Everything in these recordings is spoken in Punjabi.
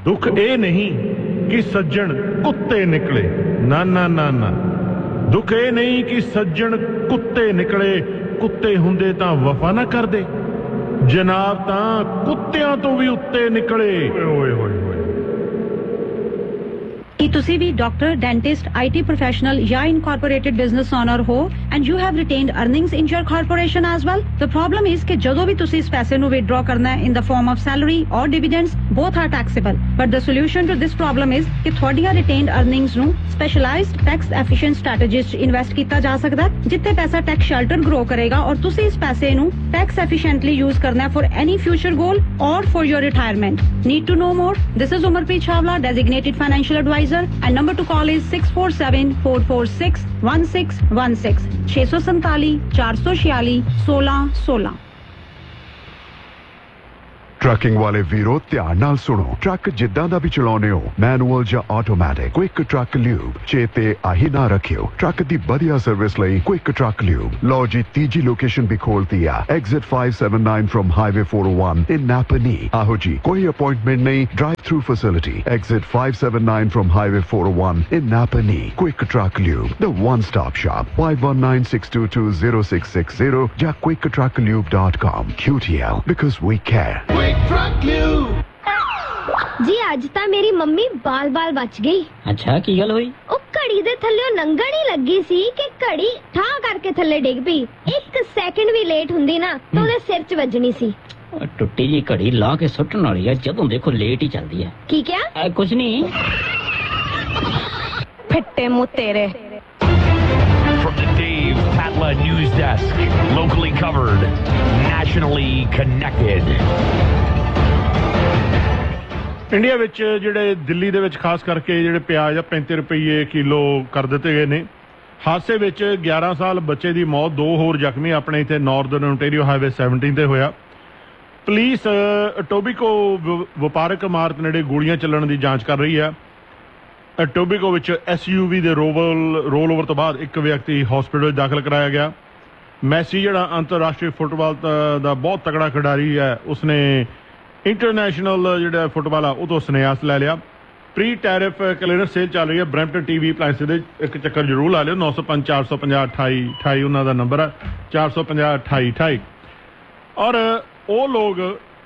दुख ये नहीं कि सज्जन कुत्ते निकले, ना ना ना ना, दुख ये नहीं कि सज्जन कुत्ते निकले, कुत्ते हुंदे तां वफा ना करदे, जनाब तां कुत्तियां तो भी उत्ते निकले। ओए होए होए। ਕੀ ਤੁਸੀਂ ਵੀ ਡਾਕਟਰ, ਡੈਂਟਿਸਟ, IT ਪ੍ਰੋਫੈਸ਼ਨਲ ਜਾਂ ਇਨਕੋਰਪੋਰੇਟਡ ਬਿਜ਼ਨਸ ਓਨਰ ਹੋ and you have ਰਿਟੇਨਡ earnings in your corporation as well? The problem is ਕਿ ਜਦੋਂ ਵੀ ਤੁਸੀਂ ਇਸ ਪੈਸੇ ਨੂੰ ਵਿਦਡਰਾ ਕਰਨਾ ਹੈ ਇਨ ਦ ਫਾਰਮ ਆਫ ਸੈਲਰੀ ਔਰ ਡਿਵੀਡੈਂਡਸ, both are taxable. But the solution to this problem is ਕਿ ਤੁਹਾਡੀਆਂ ਰਿਟੇਨਡ ਅਰਨਿੰਗਸ ਨੂੰ ਸਪੈਸ਼ਲਾਈਜ਼ਡ ਟੈਕਸ ਐਫੀਸ਼ੀਐਂਟ ਸਟ੍ਰੈਟੇਜੀਜ਼ 'ਚ ਇਨਵੈਸਟ ਕੀਤਾ ਜਾ ਸਕਦਾ, ਜਿੱਥੇ ਪੈਸਾ ਟੈਕਸ ਸ਼ੈਲਟਰ ਗਰੋ ਕਰੇਗਾ ਔਰ ਤੁਸੀਂ ਇਸ ਪੈਸੇ ਨੂੰ ਟੈਕਸ ਐਫੀਸ਼ੀਐਂਟਲੀ ਯੂਜ਼ ਕਰਨਾ ਫॉर ਐਨੀ ਫਿਊਚਰ ਗੋਲ ਔਰ for your retirement. Need to know more? This is Umarpreet Chawla, designated financial advisor, and number to call is 6474461616 647 446 1616। Trucking वाले वीरो ध्यान नाल सुनो, ट्रक जिद्दां दा भी चलाउने हो, मैनुअल ਜਾਂ ਆਟੋਮੈਟਿਕ, क्विक ट्रक ल्यूब चेते आही ना रखियो। ट्रक दी बढ़िया सर्विस ਲਈ क्विक ट्रक ल्यूब। लो जी तीजी लोकेशन भी खोलती है, एग्जिट 579 फ्रॉम हाईवे 401 इन नापनी। आहो जी कोई अपॉइंटमेंट नहीं, drive through facility, exit 579 from highway 401 in Napanee. Quick Truck Lube, the one-stop shop. 5196220660 ਜਾਂ quicktrucklube.com. QTL, because we care. Quick Truck Lube. जी ਅੱਜ ਤਾਂ ਮੇਰੀ ਮੰਮੀ ਬਾਲ-ਬਾਲ ਬਚ ਗਈ। ਅੱਛਾ ਕੀ ਗੱਲ ਹੋਈ? ਉਹ ਘੜੀ ਦੇ ਥੱਲੇ ਲੰਘਣ ਹੀ ਲੱਗੀ ਸੀ ਕਿ ਘੜੀ ਠਾਂ ਕਰਕੇ ਥੱਲੇ ਡਿੱਗ ਪਈ। 1 ਸੈਕਿੰਡ ਵੀ ਲੇਟ ਹੁੰਦੀ ਨਾ ਤਾਂ ਉਹਦੇ ਸਿਰ 'ਚ ਵੱਜਣੀ ਸੀ। ਟੁੱਟੀ ਜੀ ਘੜੀ ਲਾ ਕੇ ਸੁੱਟਣ ਵਾਲੀ ਆ, ਜਦੋਂ ਦੇਖੋ ਲੇਟ ਹੀ ਚੱਲਦੀ ਹੈ। ਕੀ ਕਿਹਾ? ਕੁਝ ਨਹੀਂ। ਫਿੱਟੇ ਮੂੰਹ ਤੇਰੇ। From the Dave Patla News Desk, locally covered, nationally connected. India ਵਿੱਚ ਜਿਹੜੇ ਦਿੱਲੀ ਦੇ ਵਿੱਚ ਖਾਸ ਕਰਕੇ ਜਿਹੜੇ ਪਿਆਜ਼ ਆ 35 ਰੁਪਏ ਕਿਲੋ ਕਰ ਦਿੱਤੇ ਗਏ ਨੇ। ਹਾਦਸੇ ਵਿੱਚ 11 ਸਾਲ ਬੱਚੇ ਦੀ ਮੌਤ, 2 ਹੋਰ ਜ਼ਖਮੀ ਆਪਣੇ ਇੱਥੇ ਨਾਰਦਰਨ ਓਨਟਾਰੀਓ ਹਾਈਵੇ 17 ਤੇ ਹੋਇਆ। ਪੁਲਿਸ ਟੋਬੀਕੋ ਵਪਾਰਕ ਇਮਾਰਤ ਨੇੜੇ ਗੋਲੀਆਂ ਚੱਲਣ ਦੀ ਜਾਂਚ ਕਰ ਰਹੀ ਹੈ। ਟੋਬੀਕੋ ਵਿੱਚ SUV ਦੇ ਰੋਲ ਓਵਰ ਤੋਂ ਬਾਅਦ ਇੱਕ ਵਿਅਕਤੀ ਹਸਪੀਟਲ ਦਾਖਲ ਕਰਾਇਆ ਗਿਆ। ਮੈਸੀ ਜਿਹੜਾ ਅੰਤਰਰਾਸ਼ਟਰੀ ਫੁੱਟਬਾਲ ਦਾ ਬਹੁਤ ਤਕੜਾ ਖਿਡਾਰੀ ਹੈ, ਉਸਨੇ ਇੰਟਰਨੈਸ਼ਨਲ ਜਿਹੜਾ ਫੁੱਟਬਾਲ ਆ ਉਹ ਤੋਂ ਸੰਨਿਆਸ ਲੈ ਲਿਆ। ਪ੍ਰੀ ਟੈਰਿਫ ਕਲੀਅਰੈਂਸ ਸੇਲ ਚੱਲ ਰਹੀ ਹੈ। ਬਰੈਂਪਟਨ TV ਅਪਲਾਇੰਸ ਦੇ ਇੱਕ ਚੱਕਰ ਜ਼ਰੂਰ ਲਾ ਲਿਓ। 905 450 2828 ਉਹਨਾਂ ਦਾ ਨੰਬਰ ਹੈ, 450 2828। ਔਰ ਉਹ ਲੋਕ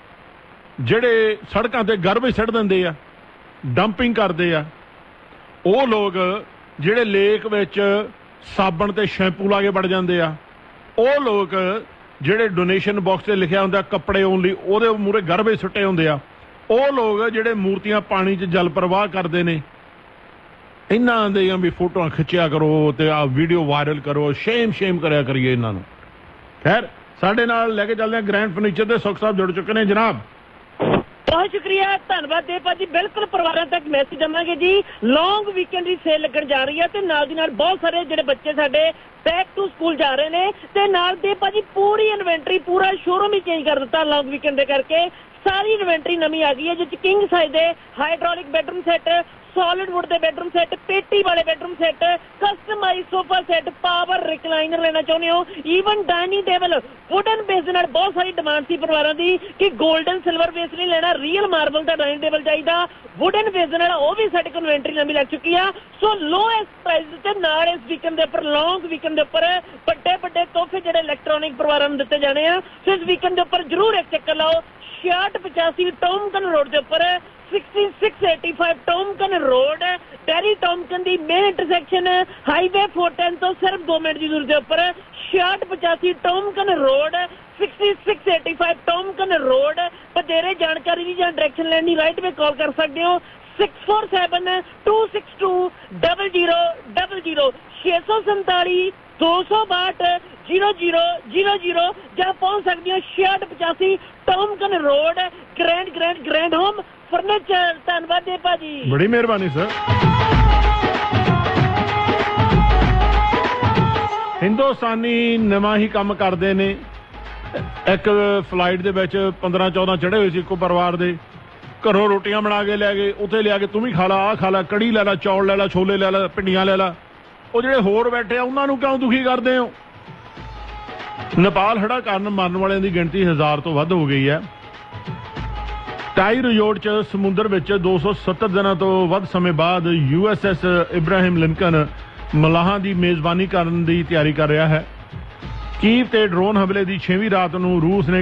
ਜਿਹੜੇ ਸੜਕਾਂ ਤੇ ਗਾਰਬੇਜ ਸੁੱਟ ਦਿੰਦੇ ਆ, ਡੰਪਿੰਗ ਕਰਦੇ ਆ, ਉਹ ਲੋਕ ਜਿਹੜੇ ਲੇਕ ਵਿੱਚ ਸਾਬਣ ਤੇ ਸ਼ੈਂਪੂ ਲਾ ਕੇ ਵੜ ਜਾਂਦੇ ਆ, ਉਹ ਲੋਕ ਜਿਹੜੇ ਡੋਨੇਸ਼ਨ ਬਾਕਸ ਤੇ ਲਿਖਿਆ ਹੁੰਦਾ ਕੱਪੜੇ ਓਨਲੀ, ਉਹਦੇ ਮੂਹਰੇ ਗਾਰਬੇਜ ਸੁੱਟੇ ਹੁੰਦੇ ਆ, ਉਹ ਲੋਕ ਜਿਹੜੇ ਮੂਰਤੀਆਂ ਪਾਣੀ 'ਚ ਜਲ ਪ੍ਰਵਾਹ ਕਰਦੇ ਨੇ, ਇਹਨਾਂ ਦੀਆਂ ਵੀ ਫੋਟੋਆਂ ਖਿੱਚਿਆ ਕਰੋ ਤੇ ਆ ਵੀਡੀਓ ਵਾਇਰਲ ਕਰੋ। ਸ਼ੇਮ ਕਰਿਆ ਕਰੀਏ ਇਹਨਾਂ ਨੂੰ। ਖੈਰ ਸਾਡੇ ਨਾਲ ਲੈ ਕੇ ਚੱਲਦੇ ਹਾਂ ਗ੍ਰੈਂਡ ਫਰਨੀਚਰ ਦੇ ਸੁਖ ਸਾਹਿਬ ਜੁੜ ਚੁੱਕੇ ਨੇ। ਜਨਾਬ ਬਹੁਤ ਸ਼ੁਕਰੀਆ, ਧੰਨਵਾਦ ਦੇਵ ਭਾਜੀ। ਬਿਲਕੁਲ ਪਰਿਵਾਰਾਂ ਤੱਕ ਮੈਸੇਜ ਦੇਵਾਂਗੇ ਜੀ। ਲੌਂਗ ਵੀਕਐਂਡ ਦੀ ਸੇਲ ਲੱਗਣ ਜਾ ਰਹੀ ਹੈ ਤੇ ਨਾਲ ਦੀ ਨਾਲ ਬਹੁਤ ਸਾਰੇ ਜਿਹੜੇ ਬੱਚੇ ਸਾਡੇ ਬੈਕ ਟੂ ਸਕੂਲ ਜਾ ਰਹੇ ਨੇ ਤੇ ਨਾਲ ਦੇ ਭਾਜੀ ਪੂਰੀ ਇਨਵੈਂਟਰੀ, ਪੂਰਾ ਸ਼ੋਰੂਮ ਹੀ ਚੇਂਜ ਕਰ ਦਿੱਤਾ ਲੌਂਗ ਵੀਕਐਂਡ ਦੇ ਕਰਕੇ। ਸਾਰੀ ਇਨਵੈਂਟਰੀ ਨਵੀਂ ਆ ਗਈ ਹੈ, ਜਿਸ 'ਚ ਕਿੰਗ ਸਾਈਜ਼ ਦੇ hydraulic bedroom set, solid wood ਦੇ ਬੈਡਰੂਮ ਸੈੱਟ, ਪੇਟੀ ਵਾਲੇ bedroom set, customise sofa set, power recliner ਲੈਣਾ ਚਾਹੁੰਦੇ ਹੋ, even dining table wooden base ਦੇ ਨਾਲ ਬਹੁਤ ਸਾਰੀ ਡਿਮਾਂਡ ਸੀ ਪਰਿਵਾਰਾਂ ਦੀ ਕਿ 골ਡਨ ਸਿਲਵਰ ਬੇਸ ਨਹੀਂ ਲੈਣਾ, ਰੀਅਲ ਮਾਰਬਲ ਦਾ ਡਾਈਨਿੰਗ ਟੇਬਲ ਚਾਹੀਦਾ, ਵੁਡਨ ਬੇਸ ਦੇ ਨਾਲ, ਉਹ ਵੀ ਸਾਡੇ ਕੋਲ ਇਨਵੈਂਟਰੀ ਨਵੀਂ ਲੱਗ ਚੁੱਕੀ ਆ। ਸੋ ਲੋਐਸਟ ਪ੍ਰਾਈਸ ਤੇ ਨਾਲ ਇਸ ਵੀਕਐਂਡ ਦੇ ਉੱਪਰ, ਲੌਂਗ ਵੀਕਐਂਡ ਦੇ ਉੱਪਰ ਵੱਡੇ ਤੋਹਫੇ ਜਿਹੜੇ ਇਲੈਕਟ੍ਰੋਨਿਕ ਪਰਿਵਾਰਾਂ ਨੂੰ ਦਿੱਤੇ ਜਾਣੇ ਆ। ਸੋ ਇਸ ਵੀਕਐਂਡ ਦੇ ਉੱਪਰ ਜ਼ਰੂਰ ਇੱਕ ਚੱਕਰ ਲਾਓ। 6685 ਟੌਮਕਨ ਰੋਡ ਦੇ ਉੱਪਰ, 6685 ਟੌਮਕਨ ਰੋਡ, ਟੈਰੀ ਟੌਮਕਨ ਦੀ ਮੇਨ ਇੰਟਰਸੈਕਸ਼ਨ ਹਾਈਵੇ 410 ਤੋਂ ਸਿਰਫ 2 ਮਿੰਟ ਦੀ ਦੂਰੀ ਦੇ ਉੱਪਰ। 6685 ਟੌਮਕਨ ਰੋਡ, 6685 ਟੌਮਕਨ ਰੋਡ। ਵਧੇਰੇ ਜਾਣਕਾਰੀ ਦੀ ਜਾਂ ਡਾਇਰੈਕਸ਼ਨ ਲੈਣ ਦੀ ਰਾਈਟ ਵੇ ਕਾਲ ਕਰ ਸਕਦੇ ਹੋ 6472620000 647 262 0000 ਜਾਂ ਪਹੁੰਚ ਸਕਦੇ ਹੋ 6685 ਟੌਮਕਨ ਰੋਡ, ਗ੍ਰੈਂਡ ਹੋਮ ਫਰਨੀਚਰ। ਧੰਨਵਾਦ ਦੇ ਭਾਜੀ, ਬੜੀ ਮਿਹਰਬਾਨੀ ਸਰ। ਹਿੰਦੁਸਤਾਨੀ ਨਵਾਂ ਹੀ ਕੰਮ ਕਰਦੇ ਨੇ। ਇੱਕ ਫਲਾਈਟ ਦੇ ਵਿੱਚ 15-14 ਚੜੇ ਹੋਏ ਸੀ ਇੱਕੋ ਪਰਿਵਾਰ ਦੇ, ਘਰੋਂ ਰੋਟੀਆਂ ਬਣਾ ਕੇ ਲੈ ਗਏ, ਉੱਥੇ ਲਿਆ ਕੇ ਤੂੰ ਵੀ ਖਾ ਲਾ, ਆਹ ਖਾ ਲਾ, ਕੜੀ ਲੈ ਲਾ, ਚੌਲ ਲੈ ਲਾ, ਛੋਲੇ ਲੈ ਲਾ, ਭਿੰਡੀਆਂ ਲੈ ਲਾ। ਉਹ ਜਿਹੜੇ ਹੋਰ ਬੈਠੇ ਆ ਉਹਨਾਂ ਨੂੰ ਕਿਉਂ ਦੁਖੀ ਕਰਦੇ ਹੋ? ਨੇਪਾਲ ਹੜ੍ਹਾਂ ਕਾਰਨ ਮਰਨ ਵਾਲਿਆਂ ਦੀ ਗਿਣਤੀ 1000 ਤੋਂ ਵੱਧ ਹੋ ਗਈ ਹੈ ਟਾਈ ਰਿਜ਼ੋਰਟ 'ਚ ਸਮੁੰਦਰ ਵਿੱਚ 270 ਦਿਨਾਂ ਤੋਂ ਵੱਧ ਸਮੇਂ ਬਾਅਦ USS ਇਬਰਾਹਿਮ ਲਿੰਕਨ ਮਲਾਹਾਂ ਦੀ ਮੇਜ਼ਬਾਨੀ ਕਰਨ ਦੀ ਤਿਆਰੀ ਕਰ ਰਿਹਾ ਹੈ। ਕੀਵ ਤੇ ਡਰੋਨ ਹਮਲੇ ਦੀ 6ਵੀਂ ਰਾਤ ਨੂੰ ਰੂਸ ਨੇ